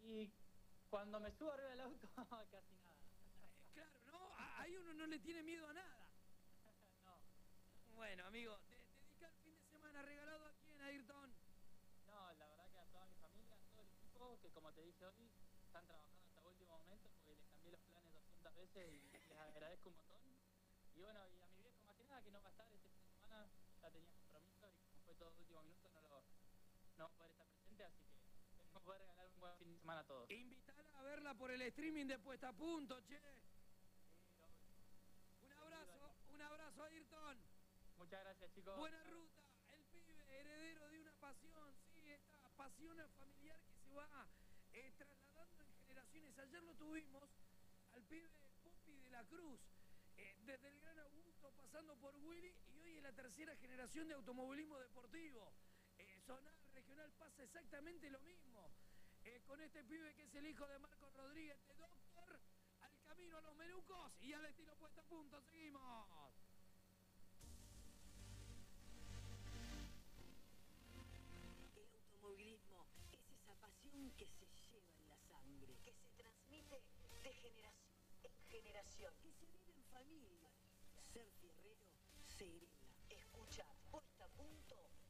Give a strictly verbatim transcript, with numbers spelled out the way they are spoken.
Y cuando me subo arriba del auto, casi nada. Eh, claro, ¿no? A- Ahí uno no le tiene miedo a nada. No, Bueno, amigo, de- dedica el fin de semana regalado a quién, Ayrton. no, la verdad que a toda mi familia, a todo el equipo, que como te dije hoy, están trabajando hasta el último momento porque les cambié los planes doscientas veces y les agradezco un montón. Y bueno, y a mi viejo más que nada, que no va a estar este fin de semana, ya tenía compromiso y como fue todo el último minuto, no, lo, no va a poder estar presente, así que tenemos que poder regalar un buen fin de semana a todos. Invítala a verla por el streaming de Puesta a Punto, che. Sí, Un obvio. abrazo, un abrazo, Ayrton. Muchas gracias, chicos. Buena ruta, el pibe, heredero de una pasión, sí, esta pasión familiar que se va eh, trasladando en generaciones. Ayer lo tuvimos al pibe Popi de la Cruz, eh, desde el Gran Augusto pasando por Willy y hoy es la tercera generación de automovilismo deportivo. Eh, Zonal, regional pasa exactamente lo mismo. Eh, con este pibe que es el hijo de Marcos Rodríguez, de Doctor, al camino a los menucos y al estilo Puesta a Punto, seguimos. El automovilismo es esa pasión que se lleva en la sangre, que se transmite de generación en generación, que se vive en familia. Ser fierrero se hereda. Escucha Puesta a Punto